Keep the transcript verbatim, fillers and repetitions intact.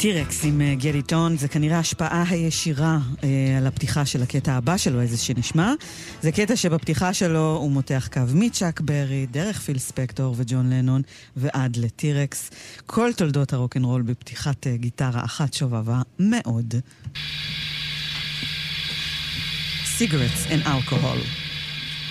טירקס עם גריטון, זה כנראה השפעה הישירה אה, על הפתיחה של הקטע הבא שלו, איזה שנשמע. זה קטע שבפתיחה שלו הוא מותח קו מצ'אק ברי, דרך פיל ספקטור וג'ון לנון ועד לטירקס. כל תולדות הרוקנרול בפתיחת אה, גיטרה אחת שובבה מאוד. Cigarettes and alcohol.